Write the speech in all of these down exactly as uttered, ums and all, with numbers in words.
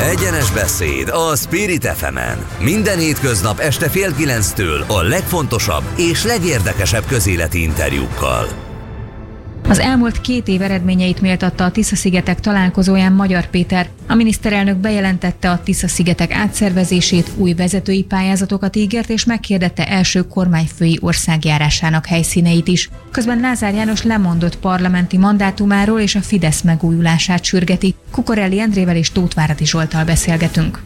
Egyenes beszéd a Spirit ef emen. Minden hétköznap este fél kilenctől a legfontosabb és legérdekesebb közéleti interjúkkal. Az elmúlt két év eredményeit méltatta a Tisza-szigetek találkozóján Magyar Péter. A miniszterelnök bejelentette a Tisza-szigetek átszervezését, új vezetői pályázatokat ígért és meghirdette első kormányfői országjárásának helyszíneit is. Közben Lázár János lemondott parlamenti mandátumáról és a Fidesz megújulását sürgeti. Kukorelli Endrével és Tóth Váradi Zsolttal beszélgetünk.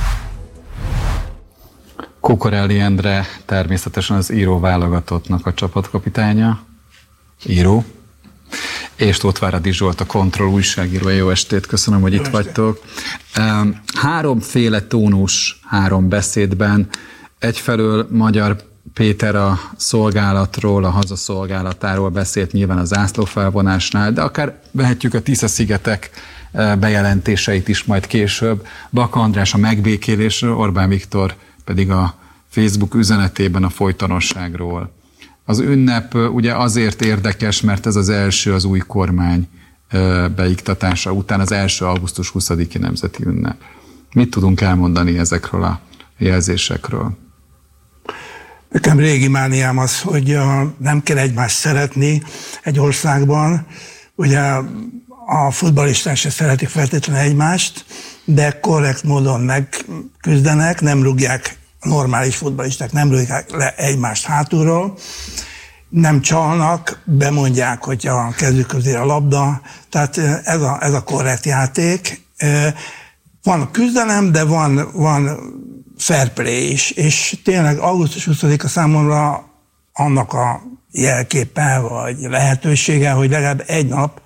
Kukorelli Endre természetesen az író válogatottnak a csapatkapitánya. Író. És Tóth Váradi Zsolt, a Kontroll újságíró. Jó estét, köszönöm, hogy itt vagytok. Háromféle tónus három beszédben. Egyfelől Magyar Péter a szolgálatról, a hazaszolgálatáról beszélt nyilván a zászlófelvonásnál, de akár vehetjük a Tisza-szigetek bejelentéseit is majd később. Baka András a megbékélésről, Orbán Viktor pedig a Facebook üzenetében a folytonosságról. Az ünnep ugye azért érdekes, mert ez az első az új kormány beiktatása után, az első augusztus huszadiki nemzeti ünnep. Mit tudunk elmondani ezekről a jelzésekről? Nekem régi mániám az, hogy nem kell egymást szeretni egy országban. Ugye a futballisták se szeretik feltétlenül egymást, de korrekt módon megküzdenek, nem rúgják, normális futballisták nem rúgják le egymást hátulról, nem csalnak, bemondják, hogy a kezük közé a labda, tehát ez a, ez a korrekt játék. Van a küzdelem, de van, van fair play is, és tényleg augusztus huszadika számomra annak a jelképe, vagy lehetősége, hogy legalább egy nap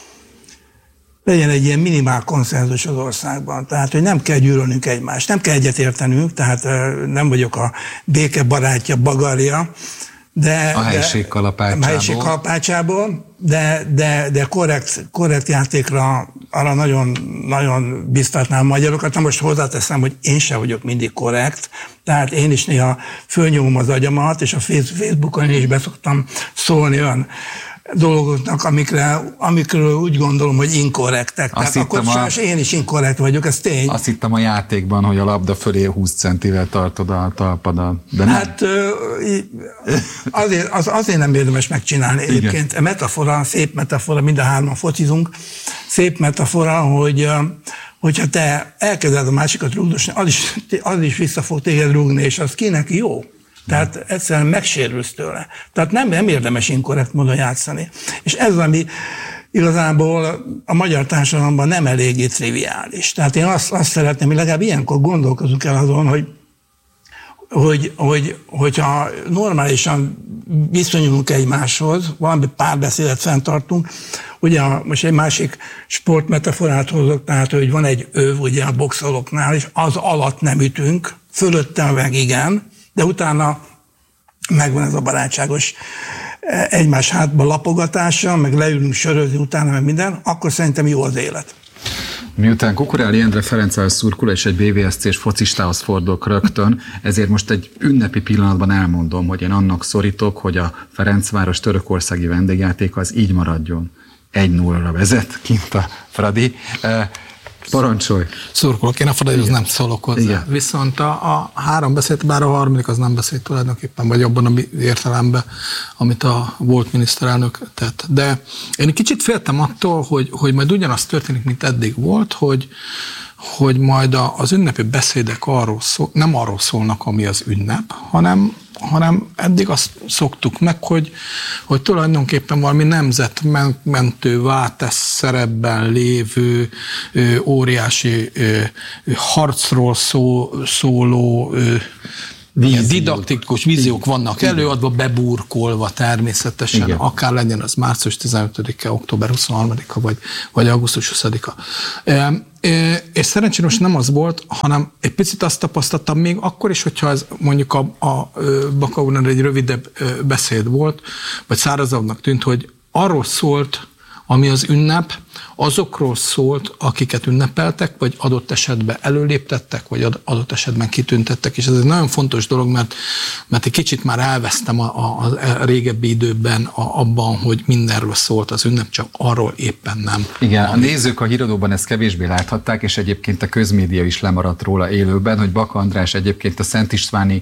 legyen egy ilyen minimál konszenzus az országban. Tehát, hogy nem kell gyűlölnünk egymást, nem kell egyetértenünk, tehát nem vagyok a béke barátja, bagarja, de... A helység kalapácsából. A helység kalapácsából, de, de, de korrekt, korrekt játékra arra nagyon, nagyon biztatnám magyarokat. Na most hozzáteszem, hogy én sem vagyok mindig korrekt, tehát én is néha fölnyomom az agyamat, és a Facebookon is beszoktam szólni olyan dolgoknak, amikre, amikről úgy gondolom, hogy inkorrektek. Azt Tehát akkor sajnos én is inkorrekt vagyok, ez tény. Azt hittem a játékban, hogy a labda fölé húsz centivel tartod a talpadat. De nem. Hát azért, az, azért nem érdemes megcsinálni. Igen. Egyébként a metafora, szép metafora, mind a hárman focizunk, szép metafora, hogy hogyha te elkezded a másikat rúgdosni, az is, az is vissza fog téged rúgni, és az kinek jó. Tehát egyszerűen megsérülsz tőle. Tehát nem, nem érdemes inkorrekt módon játszani. És ez, ami igazából a magyar társadalomban nem eléggé triviális. Tehát én azt, azt szeretném, hogy legalább ilyenkor gondolkozunk el azon, hogy, hogy, hogy, hogyha normálisan viszonyulunk egymáshoz, valami párbeszédet fenntartunk, ugye most egy másik sportmetaforát hozok, tehát hogy van egy öv ugye a boxolóknál, és az alatt nem ütünk, fölötte meg igen, de utána megvan ez a barátságos egymás hátba lapogatása, meg leülünk sörözni utána, meg minden, akkor szerintem jó az élet. Miután Kukorelli Endre Ferencváros szurkoló és egy bé vé es cés focistához fordulok rögtön, ezért most egy ünnepi pillanatban elmondom, hogy én annak szorítok, hogy a Ferencváros törökországi vendégjátéka az így maradjon. egy nullra vezet kint a Fradi. Parancsolj! Szurkolok, én a Fradihoz nem szólok hozzá. Igen. Viszont a, a három beszélt, bár a harmadik az nem beszélt tulajdonképpen, vagy abban a értelemben, amit a volt miniszterelnök tett. De én egy kicsit féltem attól, hogy, hogy majd ugyanaz történik, mint eddig volt, hogy, hogy majd a, az ünnepi beszédek arról szól, nem arról szólnak, ami az ünnep, hanem hanem eddig azt szoktuk meg, hogy, hogy tulajdonképpen valami nemzetmentő váltás szerepben lévő ö, óriási ö, harcról szó, szóló ö, Víziók. didaktikus víziók vannak előadva, beburkolva természetesen, igen. Akár legyen az március tizenötödike, október huszonharmadika, vagy, vagy augusztus huszadika. E, e, és szerencsére most nem az volt, hanem egy picit azt tapasztaltam még akkor is, hogyha ez mondjuk a, a Baka úrnak egy rövidebb beszéd volt, vagy szárazabbnak tűnt, hogy arról szólt, ami az ünnep, azokról szólt, akiket ünnepeltek, vagy adott esetben előléptettek, vagy adott esetben kitüntettek, és ez egy nagyon fontos dolog, mert, mert egy kicsit már elvesztem a, a, a régebbi időben a, abban, hogy mindenről szólt az ünnep, csak arról éppen nem. Igen, a nézők a híradóban ezt kevésbé láthatták, és egyébként a közmédia is lemaradt róla élőben, hogy Baka András egyébként a Szent Istváni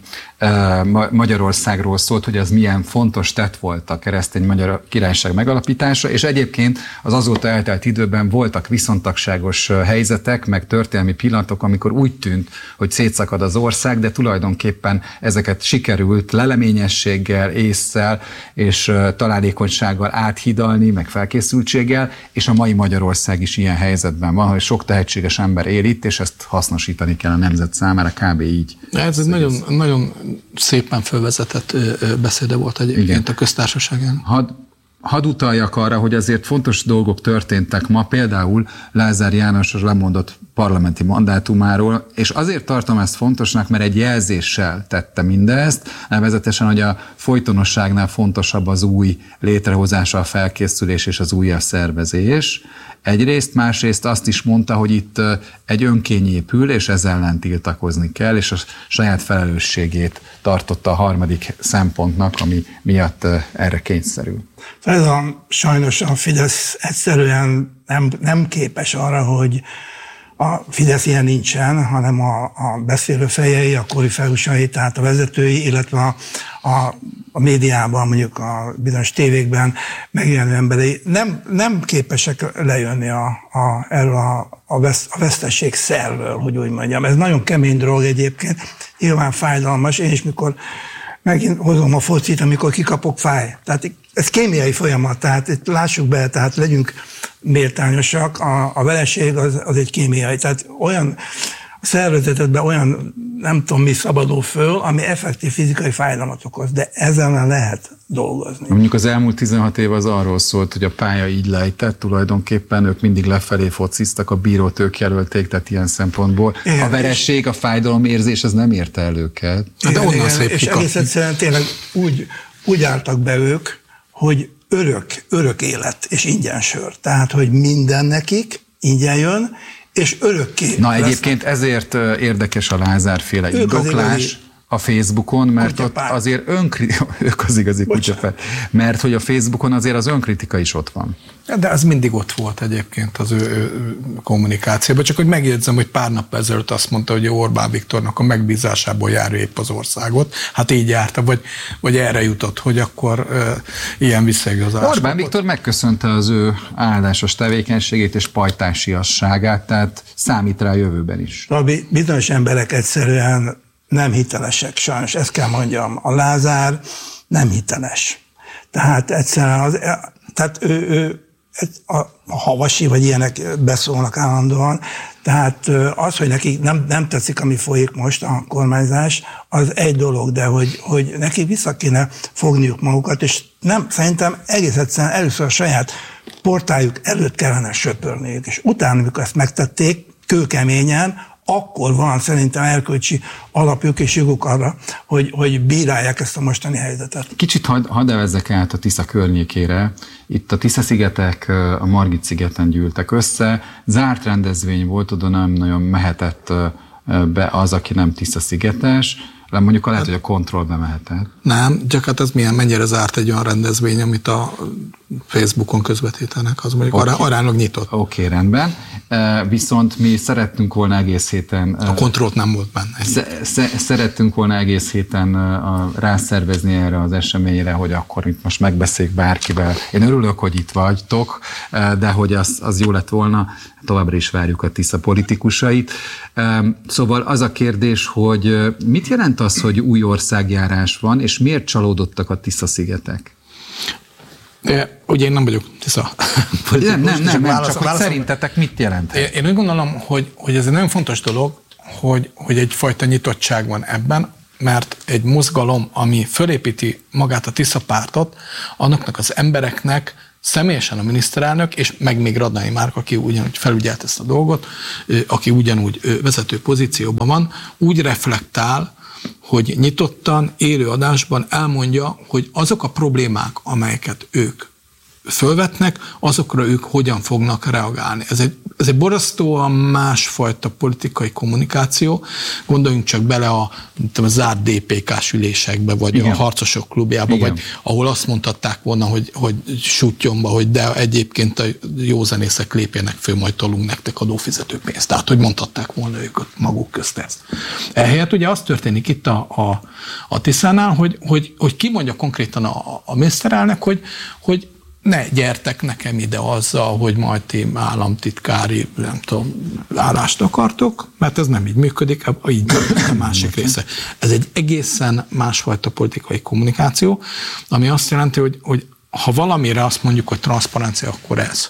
uh, Magyarországról szólt, hogy az milyen fontos tett volt a keresztény magyar királyság megalapítása, és egyébként az azóta eltelt időben voltak viszontagságos helyzetek, meg történelmi pillanatok, amikor úgy tűnt, hogy szétszakad az ország, de tulajdonképpen ezeket sikerült leleményességgel, ésszel és találékonysággal áthidalni, meg felkészültséggel, és a mai Magyarország is ilyen helyzetben van, hogy sok tehetséges ember él itt, és ezt hasznosítani kell a nemzet számára, kb. Így. Ez egy nagyon, nagyon szépen felvezetett beszéde volt egyébként. Igen. A köztársaságán. Hadd had utaljak arra, hogy azért fontos dolgok történtek ma, például Lázár János lemondott parlamenti mandátumáról, és azért tartom ezt fontosnak, mert egy jelzéssel tette mindezt, nevezetesen, hogy a folytonosságnál fontosabb az új létrehozása, a felkészülés és az újjászervezés. Egyrészt, másrészt azt is mondta, hogy itt egy önkény épül, és ezzel ellen tiltakozni kell, és a saját felelősségét tartotta a harmadik szempontnak, ami miatt erre kényszerül. Ez a, sajnos a Fidesz egyszerűen nem, nem képes arra, hogy a Fidesz ilyen nincsen, hanem a, a beszélő fejei, a korifeusai, tehát a vezetői, illetve a, a, a médiában, mondjuk a bizonyos tévékben megjelenő emberei nem, nem képesek lejönni a, a, erről a, a, vesz, a vesztesség szerről, hogy úgy mondjam. Ez nagyon kemény dolog egyébként, nyilván fájdalmas, én is mikor megint hozom a focit, amikor kikapok, fáj. Tehát ez kémiai folyamat, tehát itt lássuk be, tehát legyünk méltányosak, a, a vereség az, az egy kémiai, tehát olyan a szervezetedben olyan, nem tudom mi szabadul föl, ami effektív fizikai fájdalmat okoz, de ezzel lehet dolgozni. Mondjuk az elmúlt tizenhat év az arról szólt, hogy a pálya így lejtett, tulajdonképpen ők mindig lefelé fociztak, a bírót ők jelölték, tehát ilyen szempontból. Igen, a veresség, a fájdalomérzés, az nem érte el őket. Igen, de onnan igen, szép és kikapni. Egész egyszerűen tényleg úgy, úgy álltak be ők, hogy örök, örök élet és ingyen sör. Tehát, hogy minden nekik ingyen jön, és örökké. Na lesznek. Egyébként ezért érdekes a Lázár-féle indoklás a Facebookon, mert kutyapár. Ott azért önkritika, ők az igazi kutyapár, mert hogy a Facebookon azért az önkritika is ott van. De az mindig ott volt egyébként az ő, ő kommunikációban, csak hogy megjegyzem, hogy pár nap ezelőtt azt mondta, hogy Orbán Viktornak a megbízásából járja épp az országot. Hát így járta, vagy, vagy erre jutott, hogy akkor e, ilyen visszaigazolás. Orbán kapott. Viktor megköszönte az ő áldásos tevékenységét és pajtásiasságát, tehát számít rá a jövőben is. Robi, bizonyos emberek egyszerűen nem hitelesek, sajnos, ezt kell mondjam. A Lázár nem hiteles. Tehát egyszerűen az, tehát ő, ő a, a Havasi vagy ilyenek beszólnak állandóan, tehát az, hogy neki nem, nem tetszik, ami folyik most a kormányzás, az egy dolog, de hogy, hogy neki vissza kéne fogniuk magukat, és nem, szerintem egész egyszerűen először a saját portájuk előtt kellene söpörniük, és utána, amikor ezt megtették, kőkeményen, akkor van szerintem erkölcsi alapjuk és joguk arra, hogy, hogy bírálják ezt a mostani helyzetet. Kicsit hadd had evezzek át a Tisza környékére. Itt a Tisza-szigetek a Margit-szigeten gyűltek össze. Zárt rendezvény volt, oda nem nagyon mehetett be az, aki nem Tisza-szigetes. Mondjuk lehet, hogy a kontroll bemehetett. Nem, csak hát ez milyen, mennyire zárt egy olyan rendezvény, amit a Facebookon közvetítenek, az mondjuk okay. aránylag nyitott. Oké, okay, rendben. Viszont mi szerettünk volna egész héten... A kontrollt nem volt benne. Sz- szerettünk volna egész héten rászervezni erre az eseményre, hogy akkor itt most megbeszéljük bárkivel. Én örülök, hogy itt vagytok, de hogy az, az jó lett volna, továbbra is várjuk a Tisza politikusait. Szóval az a kérdés, hogy mit jelent az, hogy új országjárás van, és miért csalódottak a Tisza-szigetek? De, ugye én nem vagyok Tisza. Nem, nem, nem, nem csak hogy szerintetek mit jelent? Én, én úgy gondolom, hogy, hogy ez egy nagyon fontos dolog, hogy, hogy egyfajta nyitottság van ebben, mert egy mozgalom, ami fölépíti magát a Tisza pártot, annaknak az embereknek személyesen a miniszterelnök, és meg még Radnai Márk, aki ugyanúgy felügyelt ezt a dolgot, aki ugyanúgy vezető pozícióban van, úgy reflektál, hogy nyitottan, élő adásban elmondja, hogy azok a problémák, amelyeket ők fölvetnek, azokra ők hogyan fognak reagálni. Ez egy, ez egy borzasztóan másfajta politikai kommunikáció. Gondoljunk csak bele a, a zárt dé pé ká-s ülésekbe, vagy igen. a harcosok klubjába, igen. vagy ahol azt mondhatták volna, hogy, hogy sútyomba, hogy de egyébként a józanészek lépjenek föl, majd tolunk nektek adófizető pénzt. Tehát, hogy mondhatták volna ők maguk közt ezt. Ehelyett ugye az történik itt a, a, a Tiszánál, hogy, hogy, hogy kimondja konkrétan a, a miniszterelnök, hogy, hogy ne gyertek nekem ide azzal, hogy majd ti államtitkári, nem tudom, állást akartok, mert ez nem így működik, így a másik része. Ez egy egészen másfajta politikai kommunikáció, ami azt jelenti, hogy, hogy ha valamire azt mondjuk, hogy transzparencia, akkor ez.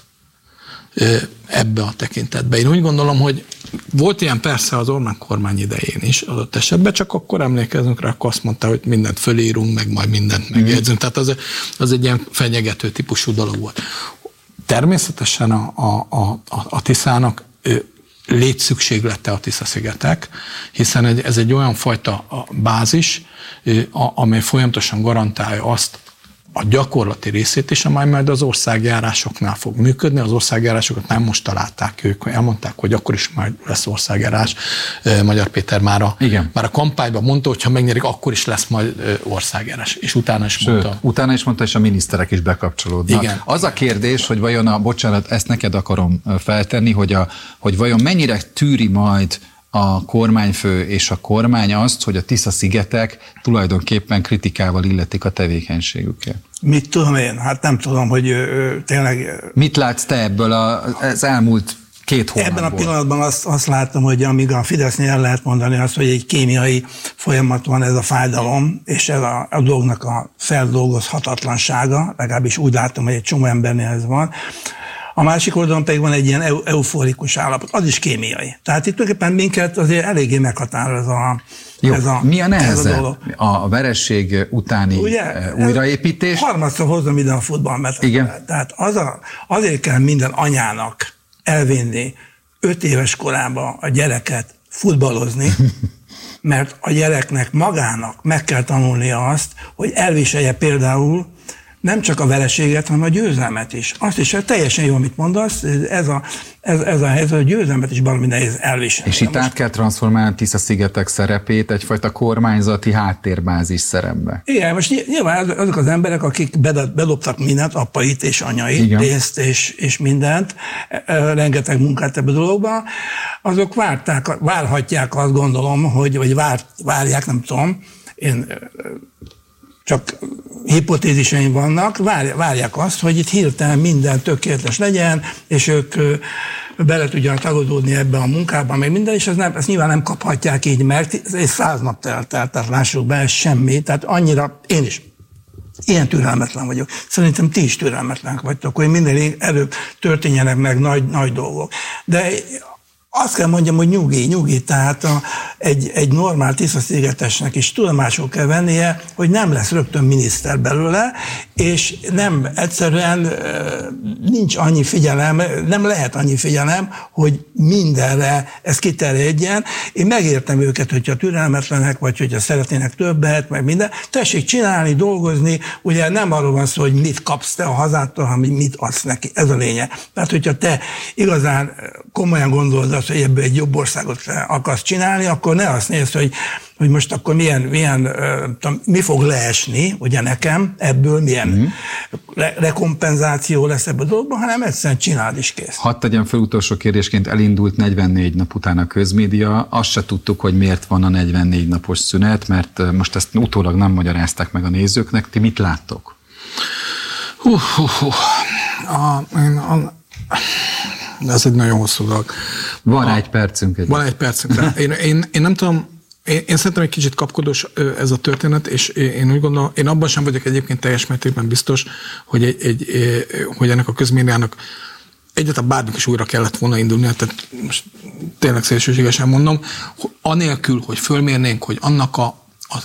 Ebbe a tekintetbe. Én úgy gondolom, hogy volt ilyen persze az Orbán kormány idején is adott esetben, csak akkor emlékezünk rá, akkor azt mondta, hogy mindent fölírunk, meg majd mindent megjegyzünk. Tehát az, az egy ilyen fenyegető típusú dolog volt. Természetesen a, a, a, a Tiszának létszükséglete a Tisza-szigetek, hiszen ez egy olyan fajta bázis, amely folyamatosan garantálja azt, a gyakorlati részét is, amely majd az országjárásoknál fog működni. Az országjárásokat nem most találták ők, elmondták, hogy akkor is majd lesz országjárás. Magyar Péter már a, már a kampányban mondta, hogy ha megnyerik, akkor is lesz majd országjárás. És utána is mondta. Sőt, utána is mondta, és a miniszterek is bekapcsolódnak. Igen. Az a kérdés, hogy vajon a, bocsánat, ezt neked akarom feltenni, hogy, a, hogy vajon mennyire tűri majd a kormányfő és a kormány azt, hogy a Tisza-szigetek tulajdonképpen kritikával illetik a tevékenységüket. Mit tudom én? Hát nem tudom, hogy ö, tényleg... Mit látsz te ebből az elmúlt két hónapból? Ebben a pillanatban azt, azt látom, hogy amíg a Fidesznél el lehet mondani azt, hogy egy kémiai folyamat van ez a fájdalom, és ez a, a dolgnak a feldolgozhatatlansága, legalábbis úgy látom, hogy egy csomó embernél ez van. A másik oldalon pedig van egy ilyen euforikus állapot, az is kémiai. Tehát itt tulajdonképpen minket azért eléggé meghatároz a, Jó, ez a mi a nehezebb? A, dolog. A veresség utáni ugye, újraépítés? Harmadszor hozom ide a futballmet. Igen. Tehát az a, azért kell minden anyának elvinni öt éves korában a gyereket futballozni, mert a gyereknek magának meg kell tanulnia azt, hogy elviselje például nem csak a vereséget, hanem a győzelmet is. Azt is, hogy teljesen jó, amit mondasz, ez a, ez, ez a helyzet, a győzelmet is valami nehéz elviselni. És itt át kell transformálni Tisza-szigetek szerepét egyfajta kormányzati háttérbázis szerepbe. Igen, most nyilván azok az emberek, akik bedobtak mindent, apait és anyait, igen. részt és, és mindent, rengeteg munkát ebbe a dologba, azok várták, várhatják azt gondolom, hogy, vagy vár, várják, nem tudom, én csak hipotéziseim vannak, várják azt, hogy itt hirtelen minden tökéletes legyen, és ők bele tudjanak tagadódni ebbe a munkába, meg minden, és ez nem, ezt nyilván nem kaphatják így meg, ez egy száz nap telt el, tehát lássuk be, ez semmi, tehát annyira, én is ilyen türelmetlen vagyok. Szerintem ti is türelmetlenek vagytok, hogy minden előbb történjenek meg nagy, nagy dolgok. De azt kell mondjam, hogy nyugi, nyugi, tehát a, egy, egy normál Tisza-szigetesnek is tudomásul kell vennie, hogy nem lesz rögtön miniszter belőle, és nem, egyszerűen nincs annyi figyelem, nem lehet annyi figyelem, hogy mindenre ez kiterjedjen. Én megértem őket, hogyha türelmetlenek, vagy hogyha szeretnének többet, meg minden. Tessék csinálni, dolgozni, ugye nem arról van szó, hogy mit kapsz te a hazától, hanem mit adsz neki. Ez a lényeg. Tehát, hogyha te igazán komolyan gondolod azt, hogy ebből egy jobb országot akarsz csinálni, akkor ne azt nézd, hogy, hogy most akkor milyen, milyen tudom, mi fog leesni, ugye nekem, ebből milyen mm. re- rekompenzáció lesz ebből a dologban, hanem egyszerűen csináld is kész. Hadd tegyem fel utolsó kérdésként, elindult negyvennégy nap után a közmédia, azt se tudtuk, hogy miért van a negyvennégy napos szünet, mert most ezt utólag nem magyarázták meg a nézőknek. Ti mit láttok? Hú, hú, hú. A, én, a, ez egy nagyon hosszú dolog. Van a, egy percünk. Egy van egy percünk rá. Én, én, én nem tudom, én, én szerintem egy kicsit kapkodós ez a történet, és én úgy gondolom, én abban sem vagyok egyébként teljes mértékben biztos, hogy, egy, egy, hogy ennek a közmédiának egyáltalán bármik is újra kellett volna indulnia, tehát most tényleg szélsőségesen mondom, anélkül, hogy fölmérnénk, hogy annak a, a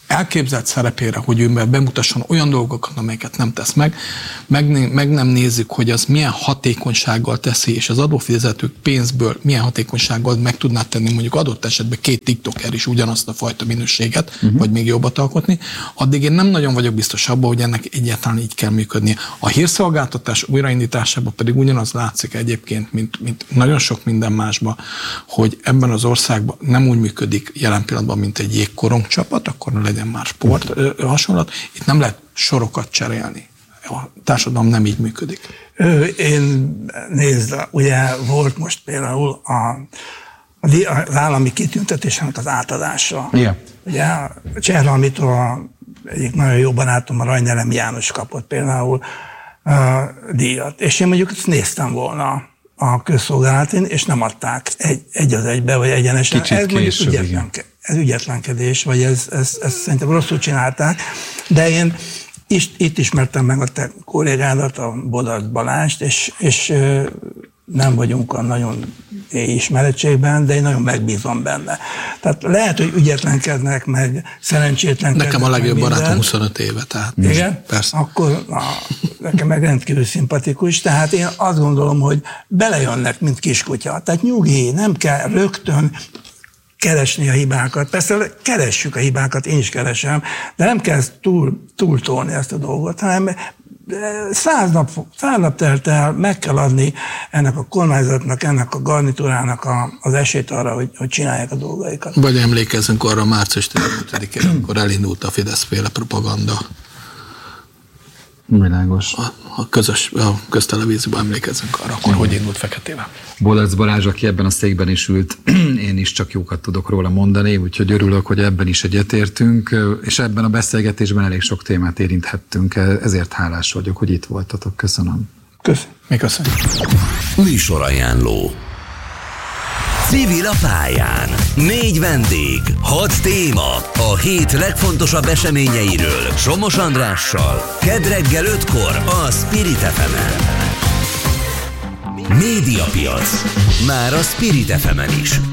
elképzelt szerepére, hogy ő bemutasson olyan dolgokat, amelyeket nem tesz meg, meg, meg nem nézzük, hogy az milyen hatékonysággal teszi, és az adófizetők pénzből milyen hatékonysággal meg tudná tenni mondjuk adott esetben két TikToker is ugyanazt a fajta minőséget, uh-huh. vagy még jobbat alkotni, addig én nem nagyon vagyok biztos abban, hogy ennek egyáltalán így kell működnie. A hírszolgáltatás újraindításában pedig ugyanaz látszik egyébként, mint, mint nagyon sok minden másban, hogy ebben az országban nem úgy működik jelen pillanatban, mint egy jégkorong csapat, akkor ne legyen már sport hasonlat. Itt nem lehet sorokat cserélni. A társadalom nem így működik. Én nézd, ugye volt most például a, az állami kitüntetésének az átadása. Yeah. Ugye a Cserhalmitól egyik nagyon jó barátom, a Rajnelem János kapott például a díjat. És én mondjuk ezt néztem volna a közszolgálatin, és nem adták egy, egy az egybe, vagy egyenesen. Kicsit ez később, ügyetlen, ez ügyetlenkedés, vagy ez, ez, ez szerintem rosszul csinálták, de én is, itt ismertem meg a te kollégádat, a Bodart Balást, és, és nem vagyunk a nagyon ismerettségben, de én nagyon megbízom benne. Tehát lehet, hogy ügyetlenkednek, meg szerencsétlenkednek. Nekem a legjobb barátom huszonöt éve, tehát. Igen? Persze. Akkor na, nekem meg rendkívül szimpatikus, tehát én azt gondolom, hogy belejönnek, mint kiskutya. Tehát nyugi, nem kell rögtön keresni a hibákat. Persze keressük a hibákat, én is keresem, de nem kell túl, túltolni ezt a dolgot, hanem száz nap, száz nap telt el, meg kell adni ennek a kormányzatnak, ennek a garnitúrának a, az esélyt arra, hogy, hogy csinálják a dolgaikat. Vagy emlékezzünk arra március tizenötödikén, amikor elindult a Fidesz-féle propaganda. Világos. A, a közös, a köztelevízióban emlékezzünk arra, akkor hogy indult feketével. Bodarc Balázs, aki ebben a székben is ült, én is csak jókat tudok róla mondani, úgyhogy örülök, hogy ebben is egyetértünk, és ebben a beszélgetésben elég sok témát érinthettünk, ezért hálás vagyok, hogy itt voltatok. Köszönöm. Köszönöm. Mi köszönjük. Műsorajánló. Civil a pályán. Négy vendég, hat téma. A hét legfontosabb eseményeiről Somos Andrással. Kedd reggel ötkor a Spirit ef emen. Médiapiac. Már a Spirit ef emen is.